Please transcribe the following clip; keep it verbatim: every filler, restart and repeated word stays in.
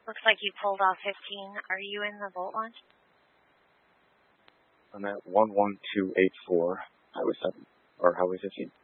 Looks like you pulled off fifteen. Are you in the Volt launch? I'm at one one two eight four, Highway seven, or Highway fifteen.